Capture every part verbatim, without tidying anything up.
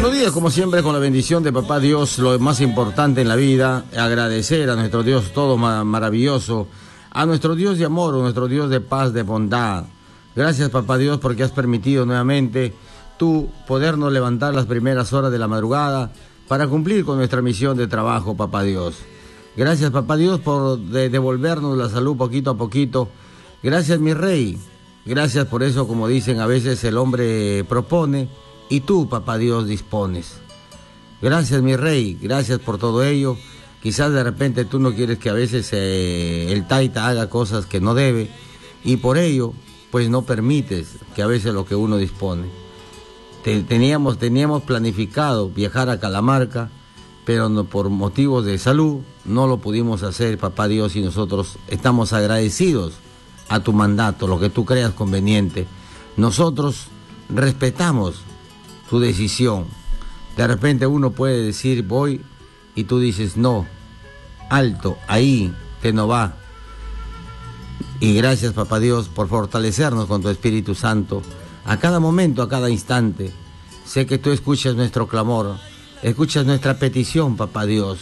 Buenos días, como siempre, con la bendición de Papá Dios, lo más importante en la vida, agradecer a nuestro Dios todo maravilloso, a nuestro Dios de amor, a nuestro Dios de paz, de bondad. Gracias, Papá Dios, porque has permitido nuevamente tú podernos levantar las primeras horas de la madrugada para cumplir con nuestra misión de trabajo, Papá Dios. Gracias, Papá Dios, por de devolvernos la salud poquito a poquito. Gracias, mi Rey. Gracias por eso, como dicen, a veces el hombre propone y tú, Papá Dios, dispones. Gracias, mi Rey. Gracias por todo ello. Quizás de repente tú no quieres que a veces eh, el Taita haga cosas que no debe y por ello, pues no permites que a veces lo que uno dispone. Te, teníamos, teníamos planificado viajar a Calamarca, pero no, por motivos de salud no lo pudimos hacer, Papá Dios, y nosotros estamos agradecidos a tu mandato, lo que tú creas conveniente. Nosotros respetamos tu decisión. De repente uno puede decir voy y tú dices no, alto, ahí te no va. Y gracias, Papá Dios, por fortalecernos con tu Espíritu Santo a cada momento, a cada instante. Sé que tú escuchas nuestro clamor, escuchas nuestra petición, Papá Dios.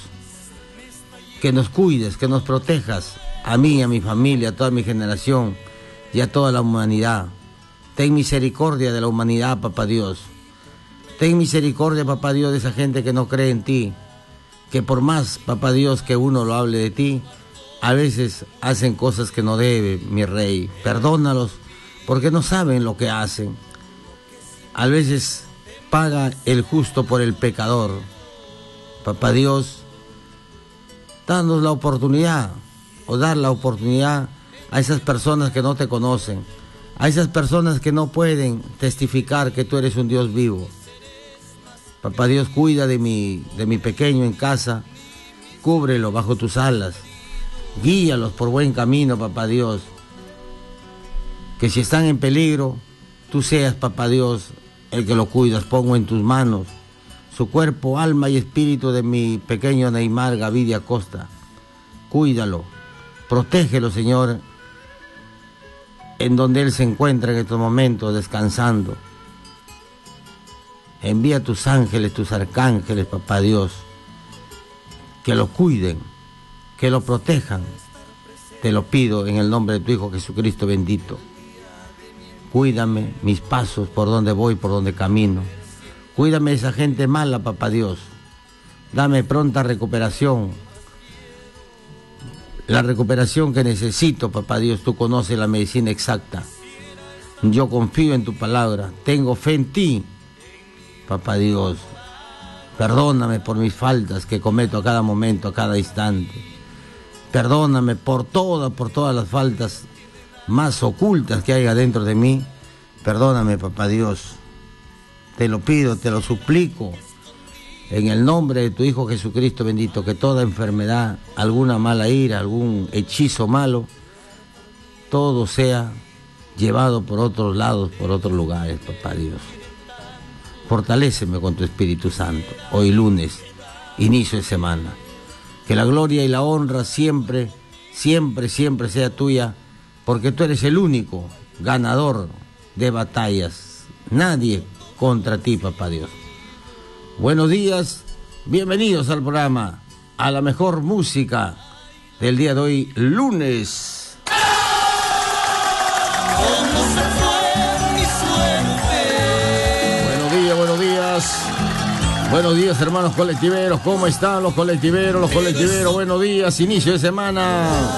Que nos cuides, que nos protejas, a mí, a mi familia, a toda mi generación y a toda la humanidad. Ten misericordia de la humanidad, Papá Dios. Ten misericordia, Papá Dios, de esa gente que no cree en ti, que por más, Papá Dios, que uno lo hable de ti, a veces hacen cosas que no debe, mi Rey. Perdónalos, porque no saben lo que hacen. A veces paga el justo por el pecador. Papá Dios, danos la oportunidad, o dar la oportunidad a esas personas que no te conocen, a esas personas que no pueden testificar que tú eres un Dios vivo. Papá Dios, cuida de mi, de mi pequeño en casa, cúbrelo bajo tus alas, guíalos por buen camino, Papá Dios. Que si están en peligro, tú seas, Papá Dios, el que lo cuidas. Pongo en tus manos su cuerpo, alma y espíritu de mi pequeño Neymar Gavidia Costa. Cuídalo, protégelo, Señor, en donde él se encuentra en estos momentos descansando. Envía tus ángeles, tus arcángeles, Papá Dios, que lo cuiden, que lo protejan. Te lo pido en el nombre de tu Hijo Jesucristo bendito. Cuídame mis pasos, por donde voy, por donde camino. Cuídame de esa gente mala, Papá Dios. Dame pronta recuperación. La recuperación que necesito, Papá Dios. Tú conoces la medicina exacta. Yo confío en tu palabra. Tengo fe en ti, Papá Dios. Perdóname por mis faltas que cometo a cada momento, a cada instante. Perdóname por todas, por todas las faltas más ocultas que haya dentro de mí. Perdóname, Papá Dios. Te lo pido, te lo suplico, en el nombre de tu Hijo Jesucristo bendito, que toda enfermedad, alguna mala ira, algún hechizo malo, todo sea llevado por otros lados, por otros lugares, Papá Dios. Fortaléceme con tu Espíritu Santo. Hoy lunes, inicio de semana. Que la gloria y la honra siempre, siempre, siempre sea tuya, porque tú eres el único ganador de batallas. Nadie contra ti, Papá Dios. Buenos días, bienvenidos al programa, a la mejor música del día de hoy, lunes. Buenos días, buenos días. Buenos días, hermanos colectiveros. ¿Cómo están los colectiveros, los colectiveros? Buenos días, inicio de semana.